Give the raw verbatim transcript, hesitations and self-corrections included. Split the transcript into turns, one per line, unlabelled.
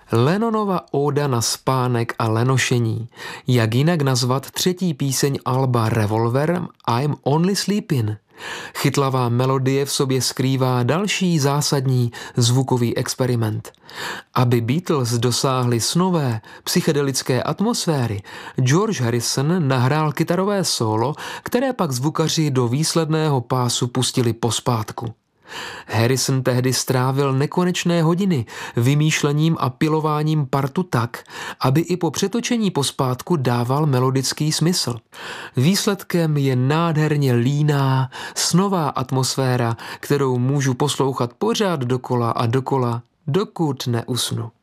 Lennonova óda na spánek a lenošení. Jak jinak nazvat třetí píseň alba Revolver I'm Only Sleepin'? Chytlavá melodie v sobě skrývá další zásadní zvukový experiment. Aby Beatles dosáhli snové psychedelické atmosféry, George Harrison nahrál kytarové sólo, které pak zvukaři do výsledného pásu pustili pospátku. Harrison tehdy strávil nekonečné hodiny vymýšlením a pilováním partu tak, aby i po přetočení pospátku dával melodický smysl. Výsledkem je nádherně líná, snová atmosféra, kterou můžu poslouchat pořád dokola a dokola, dokud neusnu.